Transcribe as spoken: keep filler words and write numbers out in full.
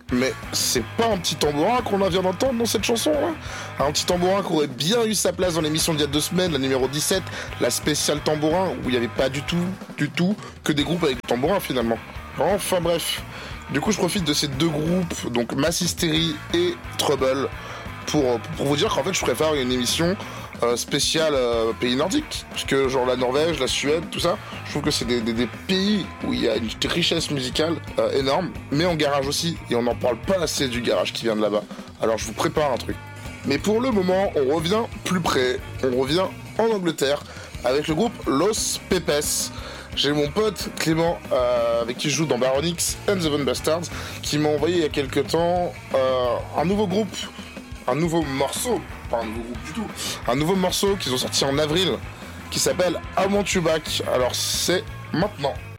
Mais c'est pas un petit tambourin qu'on vient d'entendre dans cette chanson là. Un petit tambourin qui aurait bien eu sa place dans l'émission d'il y a deux semaines, la numéro dix-sept, la spéciale tambourin, où il n'y avait pas du tout, du tout, que des groupes avec du tambourin finalement. Enfin bref. Du coup je profite de ces deux groupes, donc Mass Hysteria et Trouble, pour, pour vous dire qu'en fait je préfère une émission euh, spéciale euh, pays nordiques. Puisque genre la Norvège, la Suède, tout ça, je trouve que c'est des, des, des pays où il y a une richesse musicale euh, énorme, mais en garage aussi, et on n'en parle pas assez du garage qui vient de là-bas. Alors je vous prépare un truc. Mais pour le moment, on revient plus près, on revient en Angleterre, avec le groupe Los Pepes. J'ai mon pote Clément, euh, avec qui je joue dans Baronix and the Von Bastards, qui m'a envoyé il y a quelques temps euh, un nouveau groupe, un nouveau morceau, pas un nouveau groupe du tout, un nouveau morceau qu'ils ont sorti en avril, qui s'appelle I Want You Back. Alors c'est maintenant.